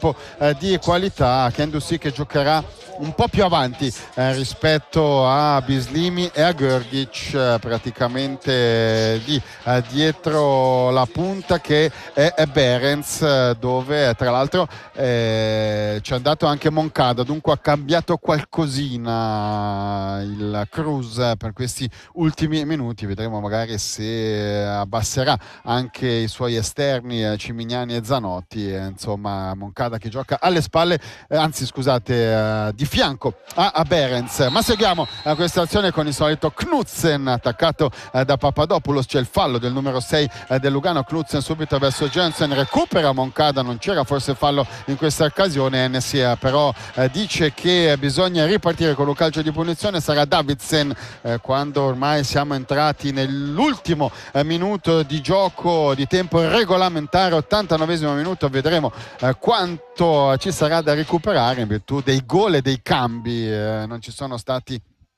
campo di qualità. Kendouzi che giocherà un po' più avanti rispetto a Bislimi e a Grgic, praticamente lì dietro la punta che è Behrens, dove tra l'altro ci è andato anche Moncada, dunque ha cambiato qualcosina il Cruz per questi ultimi minuti. Vedremo magari se abbasserà anche i suoi esterni Cimignani e Zanotti, insomma Moncada che gioca alle spalle, anzi scusate, di fianco a Behrens. Ma seguiamo questa azione con il solito Knudsen attaccato da Papadopoulos. C'è il fallo del numero 6 del Lugano. Knudsen subito verso Jensen, recupera Moncada, non c'era forse fallo in questa occasione. Hennessy però dice che bisogna ripartire con un calcio di punizione. Sarà Davidsen quando ormai siamo entrati nell'ultimo minuto di gioco di tempo regolamentare, 89esimo minuto. Vedremo quanto ci sarà da recuperare in virtù dei gol e dei cambi. Non ci sono state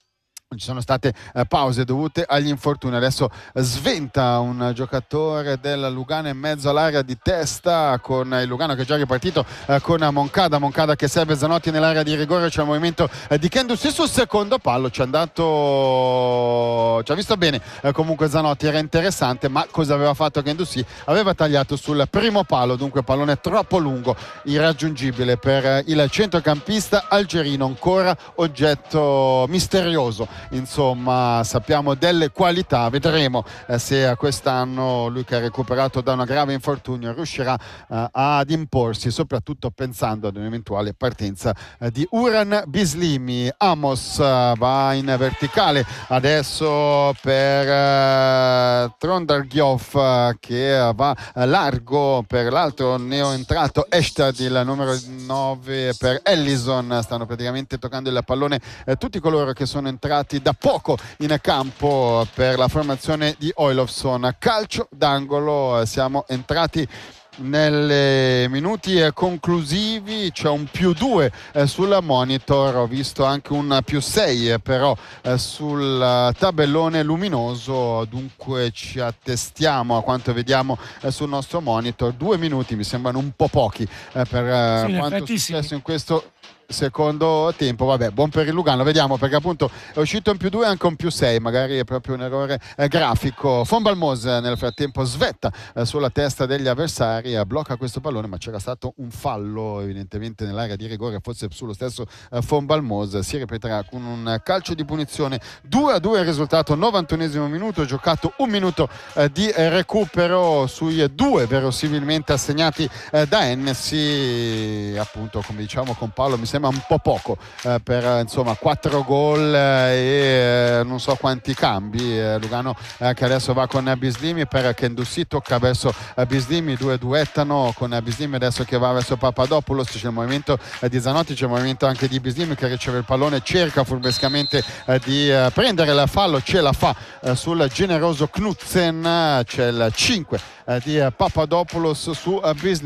pause dovute agli infortuni. Adesso sventa un giocatore del Lugano in mezzo all'area di testa, con il Lugano che è già ripartito con Moncada che serve Zanotti nell'area di rigore. C'è il movimento di Kendouzi sul secondo palo, ci ha visto bene comunque Zanotti, era interessante, ma cosa aveva fatto Kendouzi? Aveva tagliato sul primo palo, dunque pallone troppo lungo, irraggiungibile per il centrocampista algerino, ancora oggetto misterioso. Insomma, sappiamo delle qualità, vedremo se quest'anno lui, che ha recuperato da una grave infortunio, riuscirà ad imporsi, soprattutto pensando ad un'eventuale partenza di Uran Bislimi. Amos va in verticale adesso per Trondargiof, che va largo per l'altro neoentrato Eshtad, il numero 9 per Ellison. Stanno praticamente toccando il pallone tutti coloro che sono entrati da poco in campo per la formazione di Olofsson. Calcio d'angolo, siamo entrati nei minuti conclusivi. C'è un +2 sul monitor, ho visto anche un +6 però sul tabellone luminoso, dunque ci attestiamo a quanto vediamo sul nostro monitor. 2 minuti mi sembrano un po' pochi per quanto è successo in questo secondo tempo. Vabbè, buon per il Lugano, vediamo, perché appunto è uscito un +2 e anche un +6, magari è proprio un errore grafico. Von Balmos nel frattempo svetta sulla testa degli avversari, blocca questo pallone, ma c'era stato un fallo evidentemente nell'area di rigore, forse sullo stesso Von Balmos. Si ripeterà con un calcio di punizione. 2-2 il risultato, 91esimo minuto, giocato un minuto di recupero sui 2 verosimilmente assegnati da Hennessy. Appunto, come diciamo con Paolo, mi sembra un po' poco per insomma 4 gol e non so quanti cambi. Lugano che adesso va con Bislimi per Kendouzi, tocca verso Bislimi, 2 duettano con Bislimi adesso che va verso Papadopoulos. C'è il movimento di Zanotti, c'è il movimento anche di Bislimi che riceve il pallone, cerca furbescamente di prendere il fallo, ce la fa sul generoso Knudsen. C'è il 5 di Papadopoulos su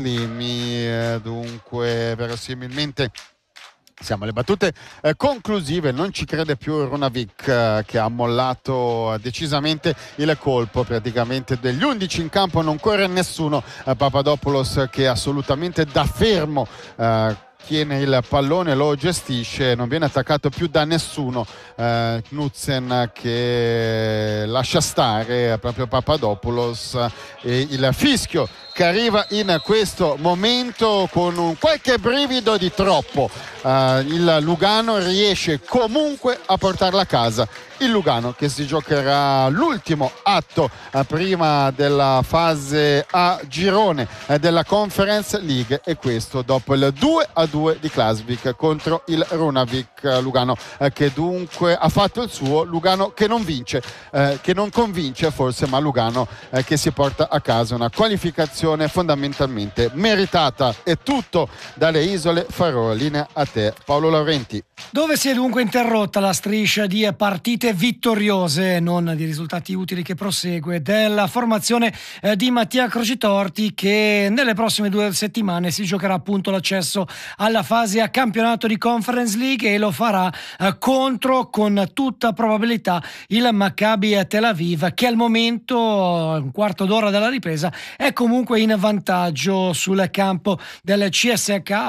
Bislimi. Dunque verosimilmente siamo alle battute conclusive. Non ci crede più Runavik, che ha mollato decisamente il colpo. Praticamente degli 11 in campo non corre nessuno. Papadopoulos che assolutamente da fermo tiene il pallone, lo gestisce, non viene attaccato più da nessuno. Knudsen che lascia stare proprio Papadopoulos, e il fischio che arriva in questo momento con un qualche brivido di troppo. Il Lugano riesce comunque a portarla a casa. Il Lugano che si giocherà l'ultimo atto prima della fase a girone della Conference League, e questo dopo il 2-2 di Klaksvik contro il Runavik. Lugano che dunque ha fatto il suo, Lugano che non vince, che non convince forse, ma Lugano che si porta a casa una qualificazione fondamentalmente meritata. È tutto dalle Isole Faroe. Linea a te, Paolo Laurenti. Dove si è dunque interrotta la striscia di partite vittoriose, non di risultati utili, che prosegue, della formazione di Mattia Crocitorti, che nelle prossime 2 settimane si giocherà appunto l'accesso alla fase a campionato di Conference League, e lo farà contro, con tutta probabilità, il Maccabi Tel Aviv, che al momento, un quarto d'ora dalla ripresa, è comunque in vantaggio sul campo del CSKA